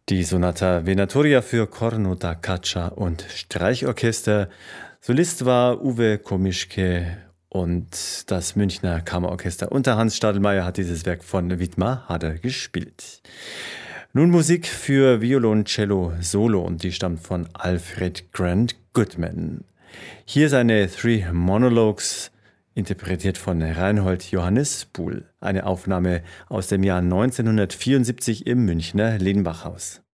Die Sonata Venatoria für Corno da Caccia und Streichorchester. Solist war Uwe Komischke und das Münchner Kammerorchester unter Hans Stadelmeier hat dieses Werk von Widmar Hader gespielt. Nun Musik für Violoncello Solo und die stammt von Alfred Grant Goodman. Hier seine Three Monologues, interpretiert von Reinhold Johannes Buhl. Eine Aufnahme aus dem Jahr 1974 im Münchner Lehnbachhaus.